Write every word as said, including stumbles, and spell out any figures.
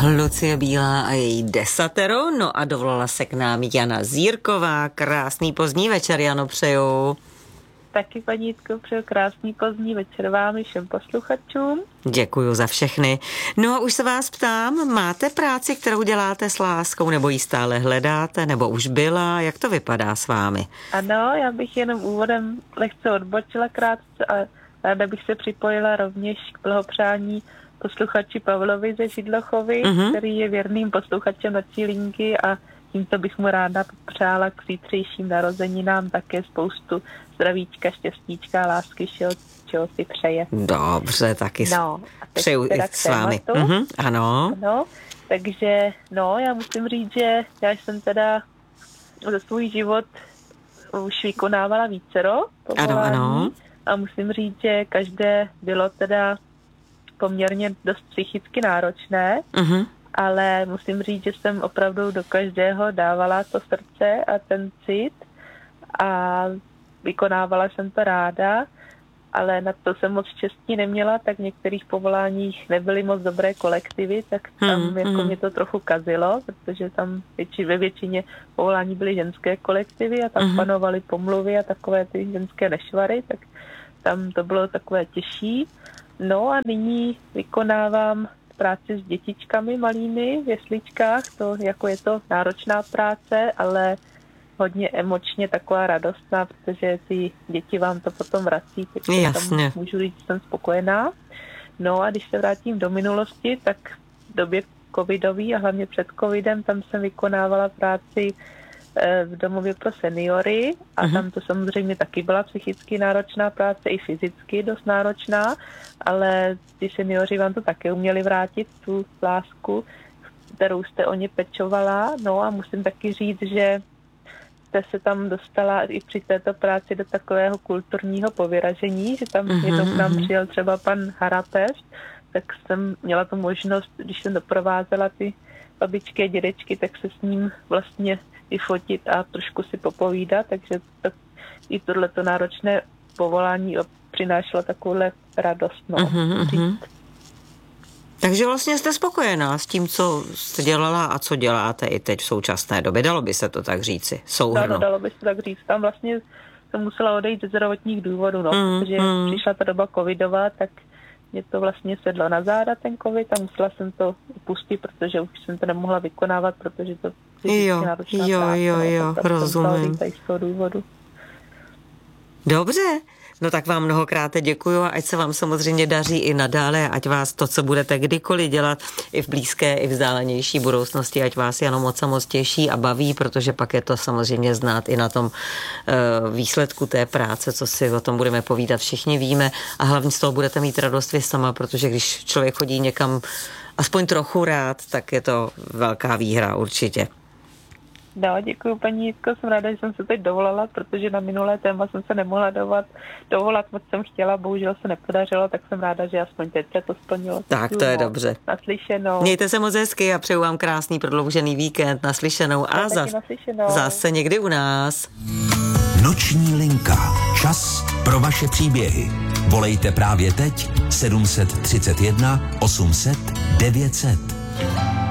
Lucie Bílá a její desatero, no a dovolala se k nám Jana Zírková. Krásný pozdní večer, Jano, přeju. Taky, paní Jitko, přeju krásný pozdní večer vám i všem posluchačům. Děkuju za všechny. No a už se vás ptám, máte práci, kterou děláte s láskou, nebo ji stále hledáte, nebo už byla? Jak to vypadá s vámi? Ano, já bych jenom úvodem lehce odbočila krátce a ráda bych se připojila rovněž k blahopřání posluchači Pavlovi ze Židlochovi, uh-huh. který je věrným posluchačem Noční linky a tímto bych mu ráda popřála k zítřejším narozeninám také spoustu zdravíčka, štěstíčka, lásky, všeho, čeho si přeje. Dobře, taky no, přeju i s vámi. Uh-huh. Ano. ano. Takže, no, já musím říct, že já jsem teda za svůj život už vykonávala vícero povolání. Ano, ano. A musím říct, že každé bylo teda poměrně dost psychicky náročné, uh-huh. ale musím říct, že jsem opravdu do každého dávala to srdce a ten cit a vykonávala jsem to ráda, ale na to jsem moc štěstí neměla, tak v některých povoláních nebyly moc dobré kolektivy, tak tam hmm, jako hmm. mě to trochu kazilo, protože tam větši, ve většině povolání byly ženské kolektivy a tam hmm. panovaly pomluvy a takové ty ženské nešvary, tak tam to bylo takové těžší. No a nyní vykonávám práci s dětičkami malými v jesličkách, to jako je to náročná práce, ale hodně emočně taková radostná, protože ty děti vám to potom vrací, takže Jasně. tam můžu říct, že jsem spokojená. No a když se vrátím do minulosti, tak v době covidový a hlavně před covidem, tam jsem vykonávala práci v domově pro seniory a uh-huh. tam to samozřejmě taky byla psychicky náročná práce, i fyzicky dost náročná, ale ty seniori vám to také uměli vrátit, tu lásku, kterou jste o ně pečovala. No a musím taky říct, že jste se tam dostala i při této práci do takového kulturního povyražení, že tam uh-huh. jednou k nám přijel třeba pan Harapešť, tak jsem měla tu možnost, když jsem doprovázela ty babičky a dědečky, tak se s ním vlastně i fotit a trošku si popovídat, takže to, i tohleto náročné povolání přinášelo takovouhle radost. No, uh-huh, uh-huh. Takže vlastně jste spokojená s tím, co jste dělala a co děláte i teď v současné době. Dalo by se to tak říci, souhrnu. No, dalo by se tak říct. Tam vlastně jsem musela odejít ze zdravotních důvodů, no, uh-huh. protože přišla ta doba covidová, tak mě to vlastně sedlo na záda, ten covid, a musela jsem to upustit, protože už jsem to nemohla vykonávat, protože to jo, náročná jo, práce, jo, jo, no, rozumím. Z toho důvodu. Dobře, no tak vám mnohokrát děkuju a ať se vám samozřejmě daří i nadále, ať vás to, co budete kdykoliv dělat, i v blízké, i vzdálenější budoucnosti, ať vás jenom moc a moc těší a baví, protože pak je to samozřejmě znát i na tom uh, výsledku té práce, co si o tom budeme povídat, všichni víme a hlavně z toho budete mít radost vy sama, protože když člověk chodí někam aspoň trochu rád, tak je to velká výhra určitě. No, děkuji, paní Jitko, jsem ráda, že jsem se teď dovolala, protože na minulé téma jsem se nemohla dovolat, dovolat, moc jsem chtěla, bohužel se nepodařilo, tak jsem ráda, že aspoň teď se to splnilo. Tak to je dobře. Naslyšenou. Mějte se moc hezky a přeju vám krásný prodloužený víkend, naslyšenou a zas, zase někdy u nás. Noční linka. Čas pro vaše příběhy. Volejte právě teď sedm set třicet jedna osm set devět set.